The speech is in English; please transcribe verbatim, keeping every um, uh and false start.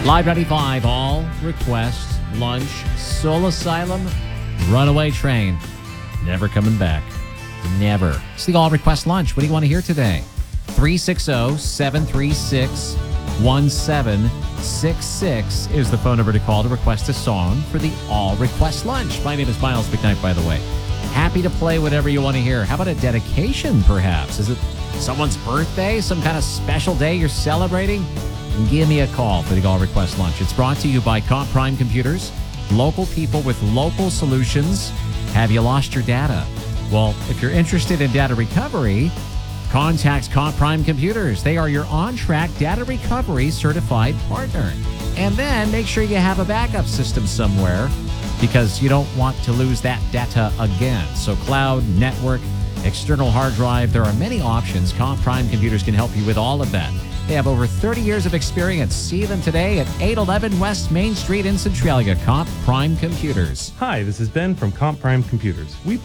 Live ninety-five, all request lunch, Soul Asylum, Runaway Train. Never coming back. Never. It's the all request lunch. What do you want to hear today? three six zero, seven three six, one seven six six is the phone number to call to request a song for the all request lunch. My name is Miles McKnight, by the way. Happy to play whatever you want to hear. How about a dedication, perhaps? Is it someone's birthday? Some kind of special day you're celebrating? Give me a call for the all request lunch. It's brought to you by Comp Prime Computers. Local people with local solutions. Have you lost your data? Well, if you're interested in data recovery, contact Comp Prime Computers. They are your on-track data recovery certified partner. And then make sure you have a backup system somewhere because you don't want to lose that data again. So cloud, network, external hard drive, there are many options. Comp Prime Computers can help you with all of that. They have over thirty years of experience. See them today at eight eleven West Main Street in Centralia. Comp Prime Computers. Hi, this is Ben from Comp Prime Computers. We